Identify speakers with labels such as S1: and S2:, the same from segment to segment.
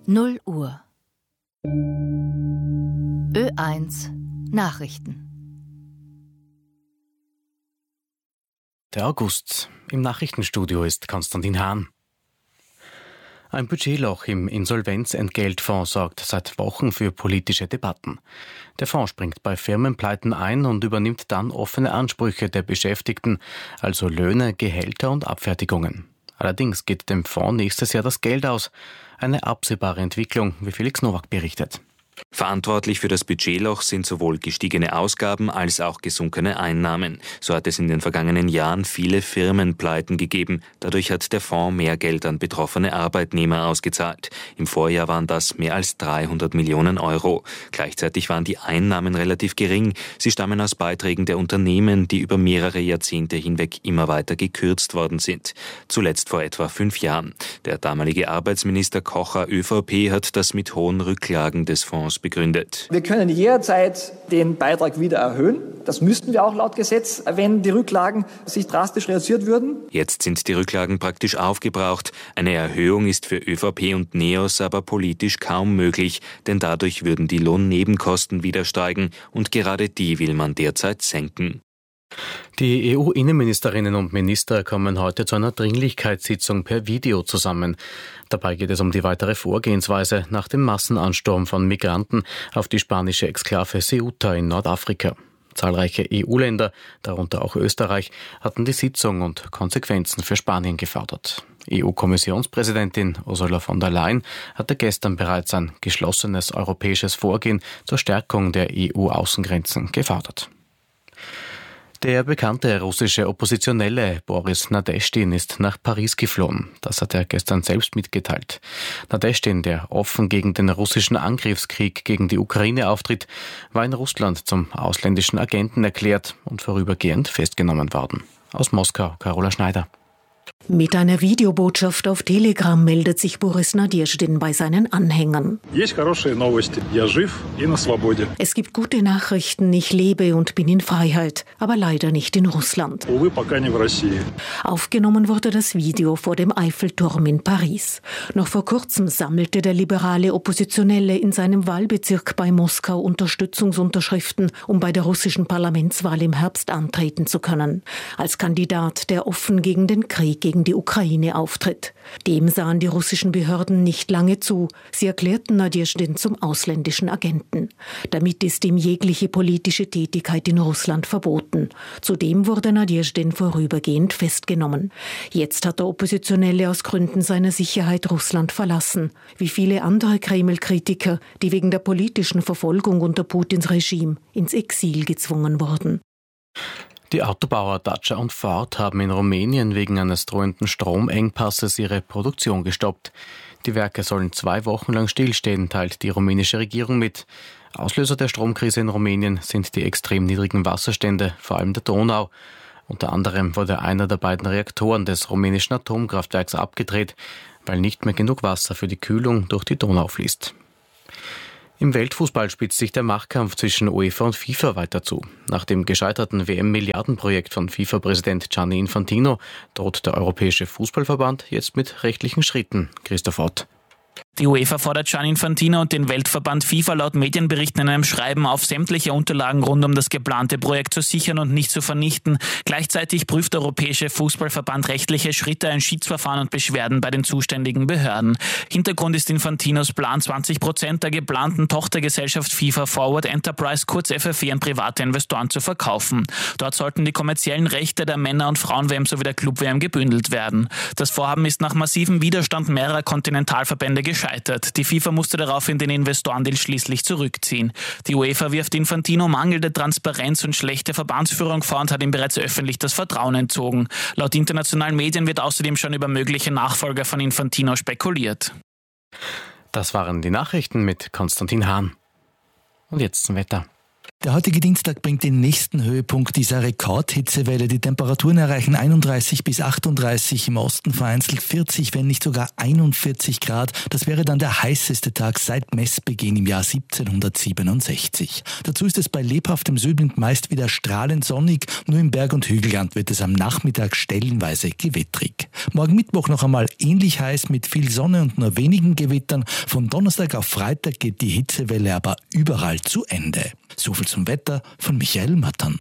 S1: 0 Uhr. Ö1 Nachrichten.
S2: Der August. Im Nachrichtenstudio ist Konstantin Hahn. Ein Budgetloch im Insolvenzentgeltfonds sorgt seit Wochen für politische Debatten. Der Fonds springt bei Firmenpleiten ein und übernimmt dann offene Ansprüche der Beschäftigten, also Löhne, Gehälter und Abfertigungen. Allerdings geht dem Fonds nächstes Jahr das Geld aus. Eine absehbare Entwicklung, wie Felix Nowak berichtet.
S3: Verantwortlich für das Budgetloch sind sowohl gestiegene Ausgaben als auch gesunkene Einnahmen. So hat es in den vergangenen Jahren viele Firmenpleiten gegeben. Dadurch hat der Fonds mehr Geld an betroffene Arbeitnehmer ausgezahlt. Im Vorjahr waren das mehr als 300 Millionen Euro. Gleichzeitig waren die Einnahmen relativ gering. Sie stammen aus Beiträgen der Unternehmen, die über mehrere Jahrzehnte hinweg immer weiter gekürzt worden sind. Zuletzt vor etwa 5 Jahren. Der damalige Arbeitsminister Kocher ÖVP hat das mit hohen Rücklagen des Fonds begründet.
S4: Wir können jederzeit den Beitrag wieder erhöhen. Das müssten wir auch laut Gesetz, wenn die Rücklagen sich drastisch reduziert würden.
S3: Jetzt sind die Rücklagen praktisch aufgebraucht. Eine Erhöhung ist für ÖVP und NEOS aber politisch kaum möglich, denn dadurch würden die Lohnnebenkosten wieder steigen und gerade die will man derzeit senken.
S2: Die EU-Innenministerinnen und Minister kommen heute zu einer Dringlichkeitssitzung per Video zusammen. Dabei geht es um die weitere Vorgehensweise nach dem Massenansturm von Migranten auf die spanische Exklave Ceuta in Nordafrika. Zahlreiche EU-Länder, darunter auch Österreich, hatten die Sitzung und Konsequenzen für Spanien gefordert. EU-Kommissionspräsidentin Ursula von der Leyen hatte gestern bereits ein geschlossenes europäisches Vorgehen zur Stärkung der EU-Außengrenzen gefordert. Der bekannte russische Oppositionelle Boris Nadeschdin ist nach Paris geflohen. Das hat er gestern selbst mitgeteilt. Nadeschdin, der offen gegen den russischen Angriffskrieg gegen die Ukraine auftritt, war in Russland zum ausländischen Agenten erklärt und vorübergehend festgenommen worden. Aus Moskau, Carola Schneider.
S5: Mit einer Videobotschaft auf Telegram meldet sich Boris Nadeschdin bei seinen Anhängern. Es gibt gute Nachrichten, ich lebe und bin in Freiheit, aber leider nicht in Russland. Aufgenommen wurde das Video vor dem Eiffelturm in Paris. Noch vor kurzem sammelte der liberale Oppositionelle in seinem Wahlbezirk bei Moskau Unterstützungsunterschriften, um bei der russischen Parlamentswahl im Herbst antreten zu können. Als Kandidat, der offen gegen den Krieg gegen die Ukraine auftritt. Dem sahen die russischen Behörden nicht lange zu. Sie erklärten Nadeschdin zum ausländischen Agenten. Damit ist ihm jegliche politische Tätigkeit in Russland verboten. Zudem wurde Nadeschdin vorübergehend festgenommen. Jetzt hat der Oppositionelle aus Gründen seiner Sicherheit Russland verlassen, wie viele andere Kreml-Kritiker, die wegen der politischen Verfolgung unter Putins Regime ins Exil gezwungen wurden.
S2: Die Autobauer Dacia und Ford haben in Rumänien wegen eines drohenden Stromengpasses ihre Produktion gestoppt. Die Werke sollen 2 Wochen lang stillstehen, teilt die rumänische Regierung mit. Auslöser der Stromkrise in Rumänien sind die extrem niedrigen Wasserstände, vor allem der Donau. Unter anderem wurde einer der beiden Reaktoren des rumänischen Atomkraftwerks abgedreht, weil nicht mehr genug Wasser für die Kühlung durch die Donau fließt. Im Weltfußball spitzt sich der Machtkampf zwischen UEFA und FIFA weiter zu. Nach dem gescheiterten WM-Milliardenprojekt von FIFA-Präsident Gianni Infantino droht der Europäische Fußballverband jetzt mit rechtlichen Schritten. Christoph Ott.
S6: Die UEFA fordert Gianni Infantino und den Weltverband FIFA laut Medienberichten in einem Schreiben auf, sämtliche Unterlagen rund um das geplante Projekt zu sichern und nicht zu vernichten. Gleichzeitig prüft der Europäische Fußballverband rechtliche Schritte, ein Schiedsverfahren und Beschwerden bei den zuständigen Behörden. Hintergrund ist Infantinos Plan, 20% der geplanten Tochtergesellschaft FIFA Forward Enterprise, kurz FFE, an private Investoren zu verkaufen. Dort sollten die kommerziellen Rechte der Männer- und Frauen-WM sowie der Club-WM gebündelt werden. Das Vorhaben ist nach massivem Widerstand mehrerer Kontinentalverbände gescheitert. Die FIFA musste daraufhin den Investorendeal schließlich zurückziehen. Die UEFA wirft Infantino mangelnde Transparenz und schlechte Verbandsführung vor und hat ihm bereits öffentlich das Vertrauen entzogen. Laut internationalen Medien wird außerdem schon über mögliche Nachfolger von Infantino spekuliert.
S2: Das waren die Nachrichten mit Konstantin Hahn. Und jetzt zum Wetter.
S7: Der heutige Dienstag bringt den nächsten Höhepunkt dieser Rekordhitzewelle. Die Temperaturen erreichen 31 bis 38, im Osten vereinzelt 40, wenn nicht sogar 41 Grad. Das wäre dann der heißeste Tag seit Messbeginn im Jahr 1767. Dazu ist es bei lebhaftem Südwind meist wieder strahlend sonnig. Nur im Berg- und Hügelland wird es am Nachmittag stellenweise gewittrig. Morgen Mittwoch noch einmal ähnlich heiß mit viel Sonne und nur wenigen Gewittern. Von Donnerstag auf Freitag geht die Hitzewelle aber überall zu Ende. So viel zum Wetter von Michael Mattern.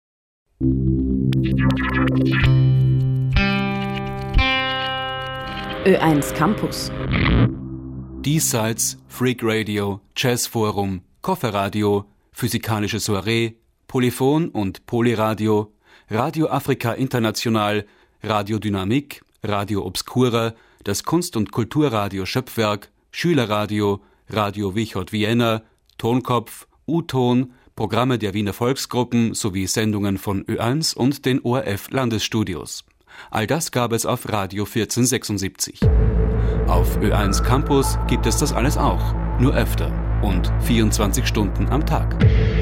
S8: Ö1 Campus.
S9: Diesseits, Freak Radio, Jazzforum, Kofferradio, Physikalische Soiree, Polyphon und Polyradio, Radio Afrika International, Radio Dynamik, Radio Obscura, das Kunst- und Kulturradio Schöpfwerk, Schülerradio, Radio Wichot Vienna, Tonkopf, U-Ton, Programme der Wiener Volksgruppen sowie Sendungen von Ö1 und den ORF-Landesstudios. All das gab es auf Radio 1476. Auf Ö1 Campus gibt es das alles auch, nur öfter und 24 Stunden am Tag.